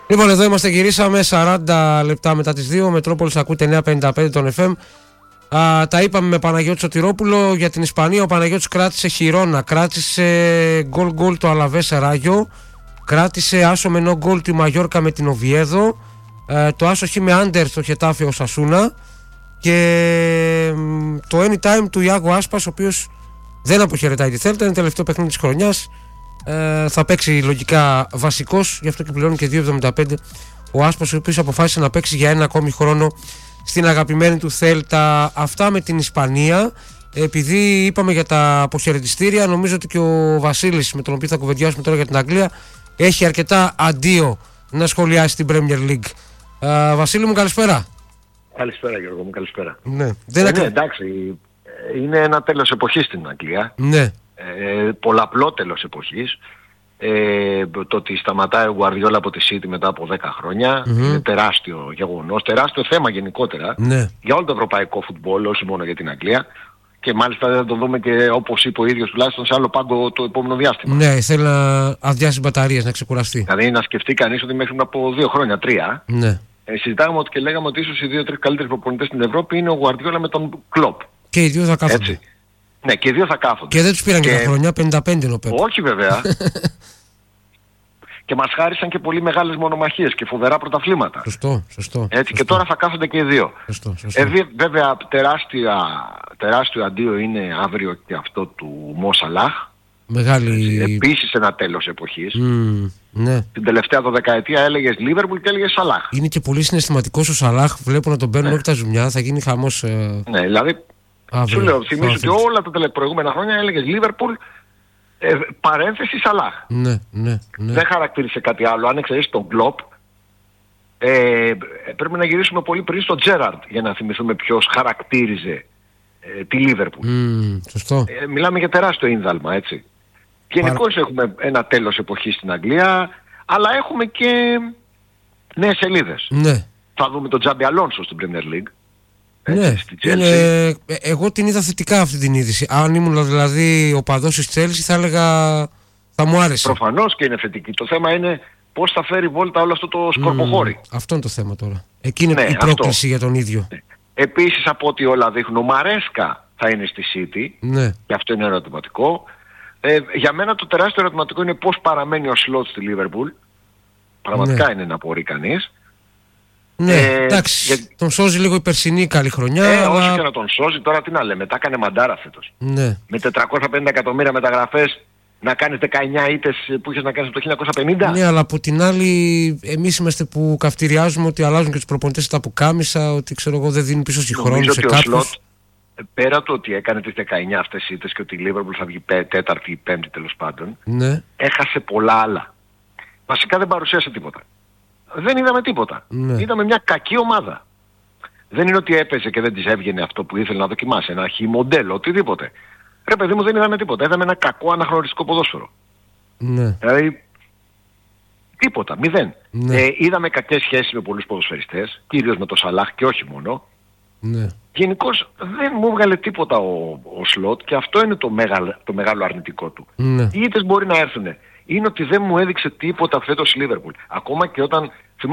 Λοιπόν, εδώ είμαστε, γυρίσαμε 40 λεπτά μετά τις 2. Μετρόπολης ακούτε 955 τον FM. Τα είπαμε με Παναγιώτη Σωτηρόπουλο για την Ισπανία. Ο Παναγιώτης κράτησε χειρόνα, κράτησε γκολ το Αλαβές Ράγιο, κράτησε άσο με γκολ τη Μαγιόρκα με την Οβιέδο, το άσο χ με άντερ στο Χετάφι ο Σασούνα και το anytime του Ιάγο Άσπας, ο οποίος δεν αποχαιρετάει τη Θέλτα, είναι τελευταίο παιχνίδι της χρονιάς. Θα παίξει λογικά βασικός, γι' αυτό και πληρώνει και 2,75 ο Άσπας, ο οποίος αποφάσισε να παίξει για ένα ακόμη χρόνο στην αγαπημένη του Θέλτα. Αυτά με την Ισπανία. Επειδή είπαμε για τα αποχαιρετιστήρια, νομίζω ότι και ο Βασίλης, με τον οποίο θα κουβεντιάσουμε τώρα για την Αγγλία, έχει αρκετά αντίο να σχολιάσει την Premier League. Βασίλη μου, καλησπέρα. Καλησπέρα Γιώργο μου, καλησπέρα. Ναι, εντάξει, είναι ένα τέλος εποχής στην Αγγλία. Ναι. Πολλαπλό τέλος εποχής. Το ότι σταματάει ο Γκουαρδιόλα από τη City μετά από 10 χρόνια είναι τεράστιο γεγονός, τεράστιο θέμα γενικότερα για όλο το ευρωπαϊκό φουτμπολ, όχι μόνο για την Αγγλία. Και μάλιστα θα το δούμε και, όπως είπε ο ίδιος, τουλάχιστον σε άλλο πάγκο το επόμενο διάστημα. Ναι, θέλει να αδειάσει μπαταρίες, να ξεκουραστεί. Δηλαδή να σκεφτεί κανείς ότι μέχρι από 2 χρόνια, 3, συζητάγαμε ότι και λέγαμε ότι ίσως οι 2-3 καλύτεροι προπονητές στην Ευρώπη είναι ο Γκουαρδιόλα με τον Κλοπ. Και οι δύο θα κάθονται. Έτσι. Ναι, και οι δύο θα κάθονται. Και δεν τους πήραν και τα χρόνια, 55 είναι ο Πέπ. Όχι βέβαια. Και μας χάρισαν και πολύ μεγάλες μονομαχίες και φοβερά πρωταθλήματα. Σωστό. Έτσι, και τώρα θα κάθονται και οι δύο. Σωστό. Βέβαια τεράστιο αντίο είναι αύριο και αυτό του Μο Σαλάχ. Επίσης ένα τέλος εποχής. Ναι. Την τελευταία 12ετία έλεγες Λίβερπουλ και έλεγες Σαλάχ. Είναι και πολύ συναισθηματικός ο Σαλάχ. Βλέπω να τον παίρνουν όχι τα ζουμιά. Θα γίνει χαμός. Ναι, δηλαδή σου λέω, θυμίζω ότι όλα τα προηγούμενα χρόνια έλεγες Λίβερπουλ, παρένθεση Σαλάχ. Ναι. Δεν χαρακτήρισε κάτι άλλο. Αν εξαιρέσεις τον Κλοπ, πρέπει να γυρίσουμε πολύ πριν στον Τζέραρντ για να θυμηθούμε ποιος χαρακτήριζε τη Λίβερπουλ. Σωστό. Μιλάμε για τεράστιο ίνδαλμα, έτσι. Γενικώς έχουμε ένα τέλος εποχής στην Αγγλία, αλλά έχουμε και νέες σελίδες. Ναι. Θα δούμε τον Τζάμπι Αλόνσο στην Premier League. Ναι, εγώ την είδα θετικά αυτή την είδηση. Αν ήμουν δηλαδή ο παδός της Chelsea θα έλεγα θα μου άρεσε. Προφανώς και είναι θετική. Το θέμα είναι πώς θα φέρει βόλτα όλο αυτό το σκορποχώρι. Αυτό είναι το θέμα τώρα. Εκεί είναι η πρόκληση για τον ίδιο. Επίσης από ό,τι όλα δείχνουν, ο Μαρέσκα θα είναι στη City. Ναι. Και αυτό είναι ερωτηματικό. Για μένα το τεράστιο ερωτηματικό είναι πώς παραμένει ο Σλότ στη Λίβερπουλ. Πραγματικά είναι να απορεί κανείς. Ναι, εντάξει, τον σώζει λίγο η περσινή καλή χρονιά. Αλλά... όχι και να τον σώζει, τώρα τι να λέμε, τα έκανε μαντάρα φέτος. Ναι. Με 450 εκατομμύρια μεταγραφές να κάνεις 19 ήττες που είχες να κάνεις το 1950. Ναι, αλλά από την άλλη εμείς είμαστε που καυτηριάζουμε ότι αλλάζουν και τους προπονητές τα πουκάμισα, ότι ξέρω εγώ δεν δίνουν πίσω συγχρόνους σε κάποιους. Σλότ, πέρα του ότι έκανε τις 19 αυτές ήττες και ότι η Λίβερπουλ θα βγει τέταρτη ή πέμπτη τέλος πάντων, έχασε πολλά άλλα. Βασικά δεν παρουσίασε τίποτα. Δεν είδαμε τίποτα. Είδαμε μια κακή ομάδα. Δεν είναι ότι έπαιζε και δεν της έβγαινε αυτό που ήθελε να δοκιμάσει. Ένα μοντέλο, οτιδήποτε. Ρε παιδί μου, δεν είδαμε τίποτα. Είδαμε ένα κακό αναχρονιστικό ποδόσφαιρο. Δηλαδή, τίποτα, 0. Είδαμε κακές σχέσεις με πολλούς ποδοσφαιριστές, κυρίως με τον Σαλάχ και όχι μόνο. Γενικώς δεν μου έβγαλε τίποτα ο Σλότ και αυτό είναι το μεγάλο αρνητικό του. Οι ήττες μπορεί να έρθουν. Είναι ότι δεν μου έδειξε τίποτα φέτος η Λίβερπουλ. Ακόμα και όταν